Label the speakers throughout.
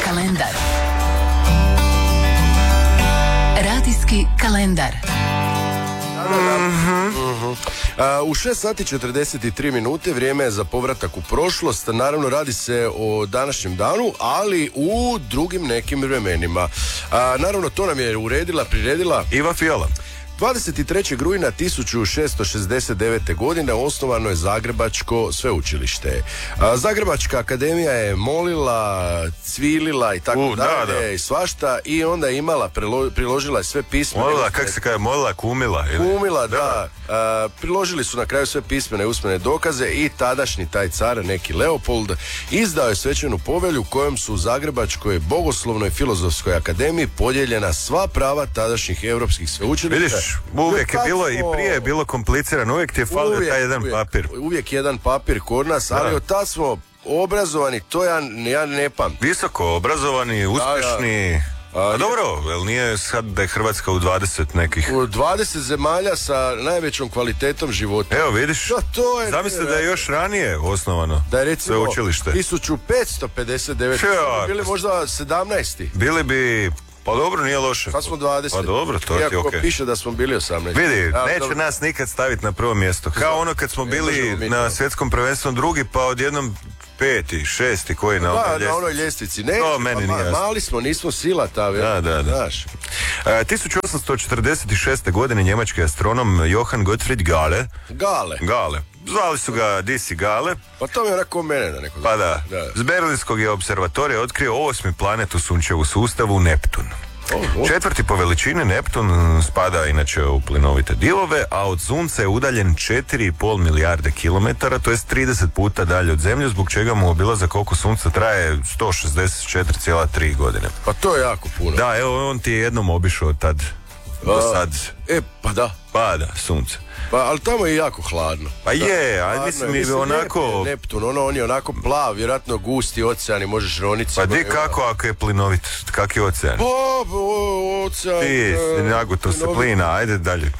Speaker 1: kalendar. Radijski kalendar.
Speaker 2: U 6 sati 43 minute vrijeme je za povratak u prošlost. Naravno radi se o današnjem danu, ali u drugim nekim vremenima. Naravno to nam je priredila
Speaker 3: Iva Fiola.
Speaker 2: 23. rujna 1669. godine osnovano je Zagrebačko sveučilište. Zagrebačka akademija je molila, cvilila i tako dalje i svašta, i onda je imala, priložila je sve pismene.
Speaker 3: Molila, kako se kaže, molila, kumila.
Speaker 2: Kumila, da. Priložili su na kraju sve pismene i usmene dokaze i tadašnji taj car, neki Leopold, izdao je svečanu povelju kojom su u Zagrebačkoj bogoslovnoj filozofskoj akademiji podijeljena sva prava tadašnjih europskih sveučilišta.
Speaker 3: Vidiš, uvijek je bilo i prije je bilo komplicirano, uvijek ti je falio taj jedan papir.
Speaker 2: Uvijek jedan papir kod nas, ali od tad smo obrazovani, to ja ne pamtim.
Speaker 3: Visoko obrazovani, uspješni. Dobro, jel nije sad da je Hrvatska u 20 nekih?
Speaker 2: U 20 zemalja sa najvećom kvalitetom života.
Speaker 3: Evo vidiš, zamisli da je još ranije osnovano
Speaker 2: da je recimo
Speaker 3: sveučilište.
Speaker 2: 1559, bili možda 17.
Speaker 3: Bili bi... Pa dobro, nije loše.
Speaker 2: Sad smo 20.
Speaker 3: Pa dobro, to ti je okej.
Speaker 2: Iako piše da smo bili 18.
Speaker 3: Vidi, neće nas nikad staviti na prvo mjesto. Kao ono kad smo bili na svjetskom prvenstvu drugi, pa odjednom 5., 6. koji na onoj ljestvici. Da, na onoj ljestvici. Ne, to meni nije jasno.
Speaker 2: Mali smo, nismo sila ta.
Speaker 3: Da. 1846. godine njemački astronom Johann Gottfried Gale. Zvali su ga Disi Gale.
Speaker 2: Pa to je onako mene da neko...
Speaker 3: Pa da. S Berlinskog je observatorija otkrio 8. planet u sunčevu sustavu, Neptun. Četvrti po veličini Neptun spada inače u plinovite divove, a od sunca je udaljen 4,5 milijarde kilometara, to je 30 puta dalje od zemlje, zbog čega mu obilazak oko sunca traje 164,3 godine.
Speaker 2: Pa to je jako puno.
Speaker 3: Da, evo on ti je jednom obišao tad do sad. Pa da, sunce.
Speaker 2: Pa, ali tamo je jako hladno.
Speaker 3: Pa je, ali mislim i onako...
Speaker 2: Neptun, on je onako plav, vjerojatno gusti ocean i možeš roniti.
Speaker 3: Pa di kako ako je plinovit, kak je ocean?
Speaker 2: Pa, ocean...
Speaker 3: Ti, naguto se plina, ajde dalje.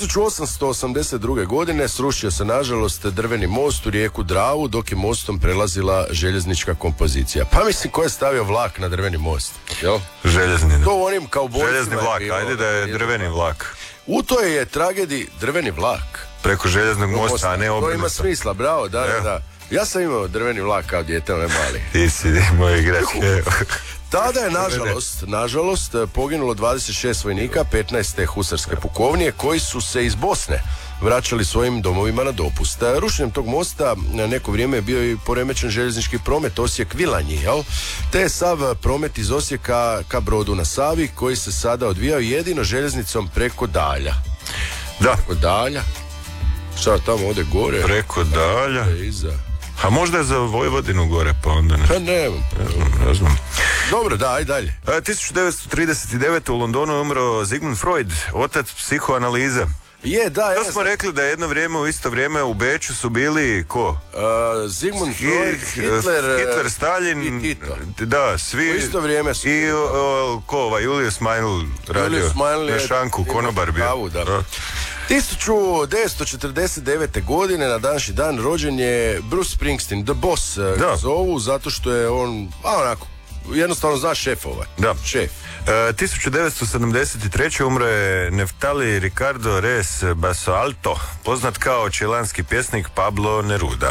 Speaker 2: 1882. godine srušio se nažalost drveni most u rijeku Dravu, dok je mostom prelazila željeznička kompozicija. Pa mislim, ko je stavio vlak na drveni most? Jel?
Speaker 3: Željezni.
Speaker 2: To onim kao bojcima.
Speaker 3: Željezni vlak, ajde da je drveni vlak.
Speaker 2: U toj je tragediji drveni vlak.
Speaker 3: Preko željeznog mosta, a ne obrnuto.
Speaker 2: To ima smisla, bravo, da. Ja sam imao drveni vlak kao dijete, onaj mali.
Speaker 3: Ti si moj igračke.
Speaker 2: Tada je, nažalost, poginulo 26 vojnika 15. husarske pukovnije koji su se iz Bosne vraćali svojim domovima na dopust. Rušenjem tog mosta na neko vrijeme je bio i poremećen željeznički promet Osijek-Vilanji, te je sav promet iz Osijeka ka Brodu na Savi, koji se sada odvijao jedino željeznicom preko Dalja.
Speaker 3: Da.
Speaker 2: Preko Dalja. Šta tamo ode gore?
Speaker 3: Preko Dalja. A možda je za Vojvodinu gore, pa onda ne.
Speaker 2: Pa ne znam. Dobro, da, aj dalje.
Speaker 3: 1939. u Londonu je umro Sigmund Freud, otac psihoanalize. To smo rekli da jedno vrijeme, u isto vrijeme u Beču su bili ko?
Speaker 2: Sigmund Freud,
Speaker 3: Hitler, Stalin
Speaker 2: i Tito.
Speaker 3: Da, svi.
Speaker 2: U isto vrijeme su.
Speaker 3: I Julius Meinl radio na šanku, konobar bio.
Speaker 2: 1949. godine na današnji dan rođen je Bruce Springsteen, The Boss, zovu, zato što je on, onako, jednostavno zna šefovat.
Speaker 3: Da.
Speaker 2: Šef.
Speaker 3: 1973. umro je Neftali Ricardo Reyes Basualto, poznat kao čilanski pjesnik Pablo Neruda.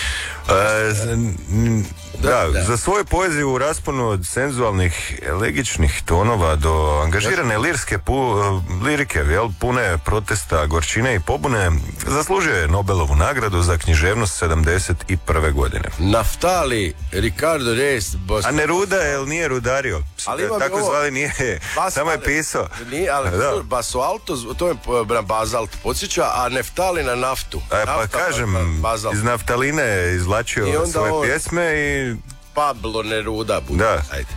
Speaker 3: Za svoju poeziju u rasponu od senzualnih elegičnih tonova do angažirane lirike, pune protesta, gorčine i pobune, zaslužio je Nobelovu nagradu za književnost 71. godine.
Speaker 2: Naftali Ricardo Reyes
Speaker 3: A Neruda, nije rudario? Tako zvali nije, samo je pisao.
Speaker 2: Nije, ali Basualto, to je bazalt podsjeća, a Neftali na naftu.
Speaker 3: Pa kažem, iz naftaline je izvlačio svoje pjesme i...
Speaker 2: Pablo Neruda bude.
Speaker 3: Da.
Speaker 2: Ajde.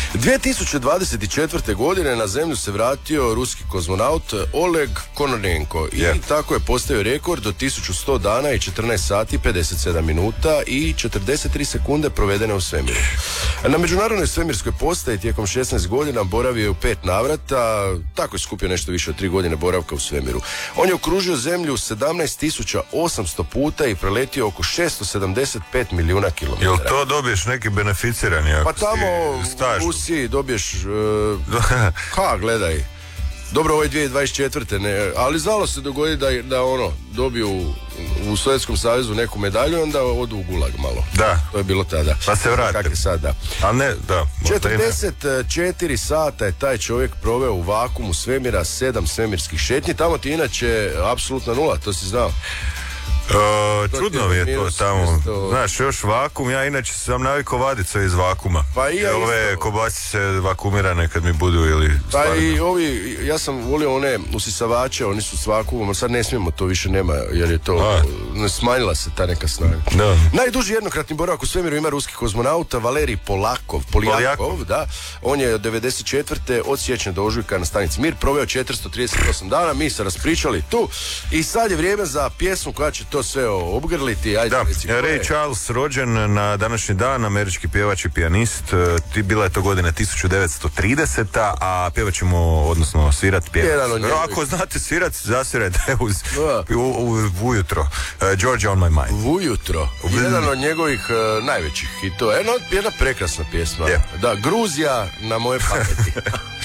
Speaker 2: 2024. godine na zemlju se vratio ruski kozmonaut Oleg Kononenko i tako je postavio rekord do 1100 dana i 14 sati 57 minuta i 43 sekunde provedene u svemiru. Na međunarodnoj svemirskoj postaji tijekom 16 godina boravio je u 5 navrata, tako je skupio nešto više od 3 godine boravka u svemiru. On je okružio zemlju 17.800 puta i preletio oko 675 milijuna kilometara.
Speaker 3: Jel to dobiješ neki beneficirani?
Speaker 2: Pa tamo u Rusiji dobiješ gledaj. Dobro, ovo je 2024. Ne, ali znalo se dogoditi da dobiju u Sovjetskom savezu neku medalju i onda odu u gulag malo.
Speaker 3: Da.
Speaker 2: To je bilo tada.
Speaker 3: Pa se vrate.
Speaker 2: Kak je sad, da.
Speaker 3: Ali ne, da.
Speaker 2: 44 sata je taj čovjek proveo u vakuumu svemira, 7 svemirskih šetnji. Tamo ti inače apsolutna nula, to si znao.
Speaker 3: Čudno mi je to tamo. Znaš, još vakum, ja inače sam navikao vaditi iz vakuma.
Speaker 2: Pa i ja
Speaker 3: ove kobasice vakumirane kad mi budu ili...
Speaker 2: Pa i ovi, ja sam volio one usisavače, oni su s vakumom, sad ne smijemo, to više nema, jer je to, smanjila se ta neka snaga.
Speaker 3: Da.
Speaker 2: Najduži jednokratni boravak u svemiru ima ruski kozmonauta Valerij Poljakov, da. On je od 94. od siječnja do ožujka na stanici Mir proveo 438 dana, mi se raspričali tu i sad je vrijeme za pjesmu koja će to sve obgrliti. Ajde,
Speaker 3: Ray Charles rođen na današnji dan, američki pjevač i pijanist. Bila je to godina 1930. a pjevat ćemo, odnosno svirat pjevat. Ako znate svirat, zasvirajte ujutro. Georgia on my mind.
Speaker 2: Ujutro. Jedan od njegovih najvećih hitova. Jedna prekrasna pjesma. Da, Gruzija na moje pameti.